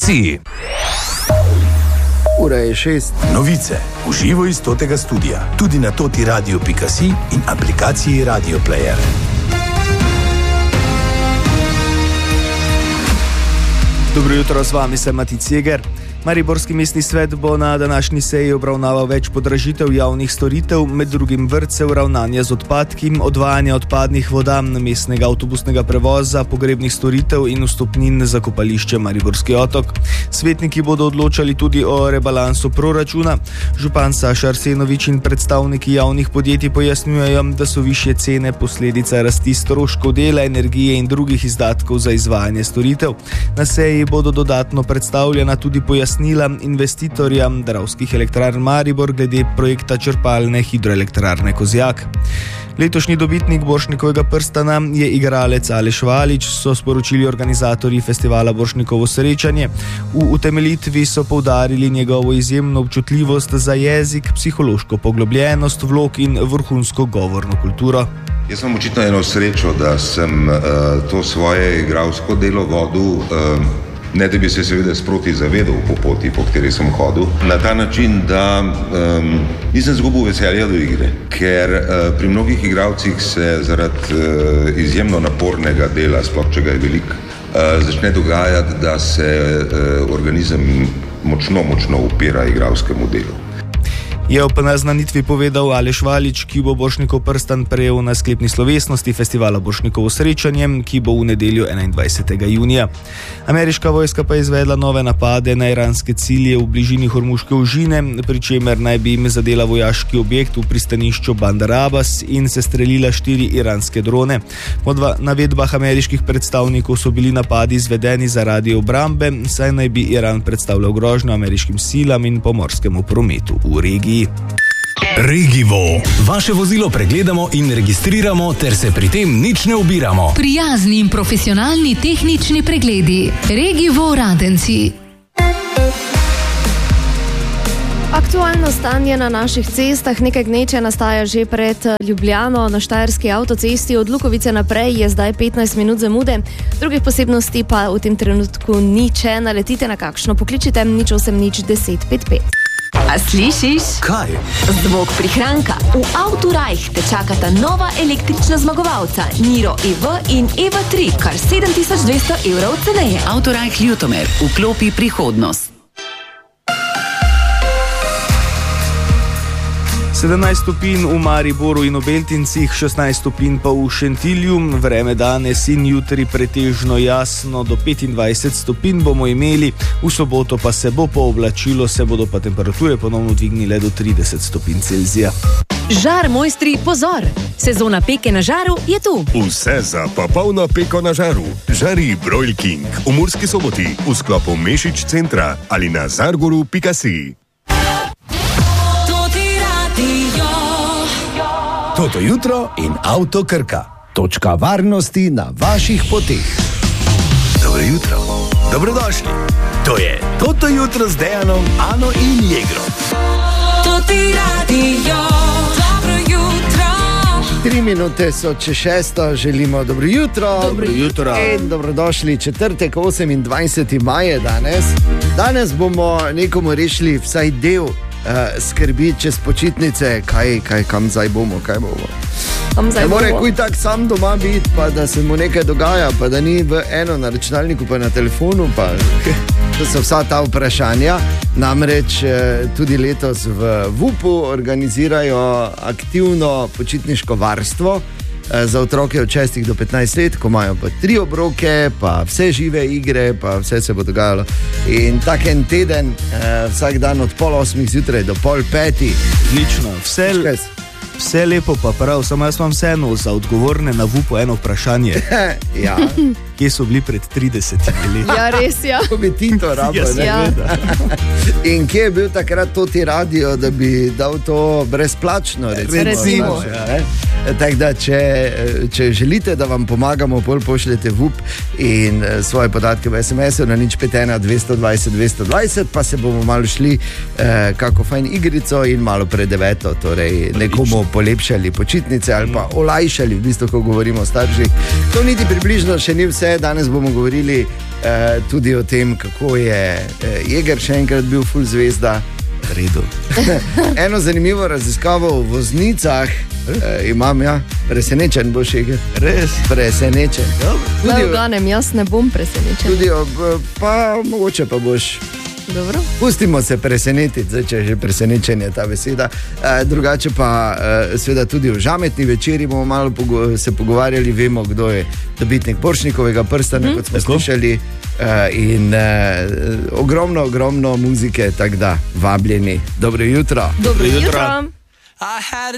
Ura je 6. Novice v živo iz Totega studia, tudi na totiradio.si in aplikaciji Radio Player. Dobro jutro, z vami sem Mati Ceger. Mariborski mestni svet bo na današnji seji obravnaval več podražitev javnih storitev, med drugim vrtcev, ravnanja z odpadki, odvajanja odpadnih voda, mestnega avtobusnega prevoza, pogrebnih storitev in vstopnin za kopališče Mariborski otok. Svetniki bodo odločali tudi o rebalansu proračuna. Župan Saša Arsenovič in predstavniki javnih podjetij pojasnjujejo, da so višje cene posledica rasti stroškov dela, energije in drugih izdatkov za izvajanje storitev. Na seji bodo dodatno predstavljena tudi pojasnila investitorja Dravskih elektrarn Maribor glede projekta črpalne hidroelektrarne Kozjak. Letošnji dobitnik Borštnikovega prstana je igralec Aleš Valič, so sporočili organizatorji festivala Borštnikovo srečanje. V utemeljitvi so poudarili njegovo izjemno občutljivost za jezik, psihološko poglobljenost vlog in vrhunsko govorno kulturo. Jaz sem očitno eno srečo, da sem to svoje igralsko delo vodil, ne da bi se seveda sproti zavedal po poti, po kateri sem hodil, na ta način, da nisem zgubil veselja do igre, ker pri mnogih igralcih se zaradi izjemno napornega dela, sploh če ga je veliko, začne dogajati, da se organizem močno upira igralskemu delu. Je ob naznanitvi povedal Aleš Valič, ki bo Borštnikov prstan prejel na sklepni slovesnosti festivala Borštnikovo srečanje, ki bo v nedeljo 21. junija. Ameriška vojska pa je izvedla nove napade na iranske cilje v bližini Hormuške ožine, pri čemer naj bi jim zadela vojaški objekt v pristanišču Bandar Abbas in se strelila 4 iranske drone. Po navedbah ameriških predstavnikov so bili napadi izvedeni zaradi obrambe, saj naj bi Iran predstavljal grožnjo ameriškim silam in pomorskemu prometu v regiji. Regivo. Vaše vozilo pregledamo in registriramo, ter se pri tem nič ne ubiramo. Prijazni in profesionalni tehnični pregledi. Regivo Radenci. Aktualno stanje na naših cestah, nekaj gneče nastaja že pred Ljubljano. Na štajerski avtocesti od Lukovice naprej je zdaj 15 minut zamude. Drugih posebnosti pa v tem trenutku ni, če naletite na kakšno, pokličite 08 10 55. A slišiš? Kaj? Zvok prihranka. V Autorajh te čakata nova električna zmagovalca Niro EV in EV3, kar 7200 evrov ceneje. Autorajh Ljutomer, vklopi prihodnost. 17 stopinj v Mariboru in Obeltincih, 16 stopinj pa v Šentilju. Vreme danes in jutri pretežno jasno, do 25 stopinj bomo imeli, v soboto pa se bo pooblačilo, se bodo pa temperature ponovno dvignile do 30 stopinj Celzija. Žar mojstri, pozor! Sezona peke na žaru je tu. Vse za popolno peko na žaru. Žari Broil King v Murski Soboti v sklopu Mešič centra ali na zargoru.si. Toto jutro in Avto Krka. Točka varnosti na vaših poteh. Dobro jutro. Dobrodošli. To je Toto jutro z Dejanom, Ano in Jegrom. Toti radio. Dobro jutro. 3 minute so čez 6, želimo dobro jutro. Dobro jutro. In dobrodošli, četrtek, 28. maja danes. Danes bomo nekomu rešili vsaj del skrbi čez počitnice, kam zdaj bomo, kaj bomo. Ne more kuj tak sam doma biti, pa da se mu nekaj dogaja, pa da ni v eno na računalniku, pa na telefonu, pa to so vsa ta vprašanja. Namreč tudi letos v VUP-u organizirajo aktivno počitniško varstvo za otroke od 6 do 15 let, ko imajo pa 3 obroke, pa vse žive igre, pa vse se bo dogajalo. In tak en teden, vsak dan od 7:30 zjutraj do 4:30. Odlično, vse lepo pa prav, samo jaz imam vseeno za odgovorne na VUP-u eno vprašanje. Ja. Kje so bili pred 30 leti? Ja, res, ja. Ko bi ti to rabil, ne? Ja. In kje je bil takrat Toti radio, da bi dal to brezplačno, recimo. Ja. Tako da, če želite, da vam pomagamo, pošljete VUP in svoje podatke v SMS-u na 051 220 220, pa se bomo malo šli kako fajn igrico in malo pred 9, torej nekomu polepšali počitnice ali pa olajšali, v bistvu, ko govorimo o starših. To niti približno še ni vse. vse, danes bomo govorili tudi o tem, kako je Jeger še enkrat bil ful zvezda. Redu. Eno zanimivo raziskavo v voznicah imam, presenečen boš, Jeger. Res? Presenečen. Tudi oganem, jaz ne bom presenečen. Tudi, pa mogoče pa boš. Dobro. Pustimo se presenetiti, zdaj, če je že presenečenje ta beseda. Drugače pa seveda tudi v žametni večeri bomo malo se pogovarjali, vemo, kdo je dobitnik Borštnikovega prstana, kot smo slišali. In ogromno muzike, tako da vabljeni. Dobro jutro. Dobro jutro.